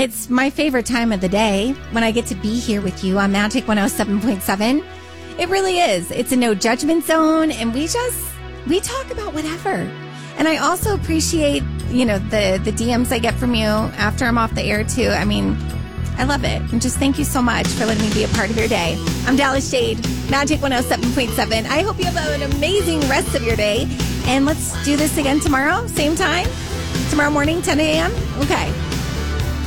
It's my favorite time of the day when I get to be here with you on Magic 107.7. It really is. It's a no judgment zone, and we talk about whatever. And I also appreciate, the DMs I get from you after I'm off the air too. I mean, I love it. And just thank you so much for letting me be a part of your day. I'm Dallas Shade, Magic 107.7. I hope you have an amazing rest of your day. And let's do this again tomorrow, same time, tomorrow morning, 10 a.m. Okay.